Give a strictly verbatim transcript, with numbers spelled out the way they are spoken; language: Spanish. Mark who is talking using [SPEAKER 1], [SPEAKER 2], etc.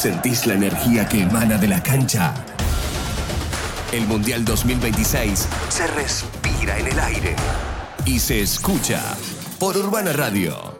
[SPEAKER 1] ¿Sentís la energía que emana de la cancha? El Mundial dos mil veintiséis se respira en el aire y se escucha por Urbana Radio.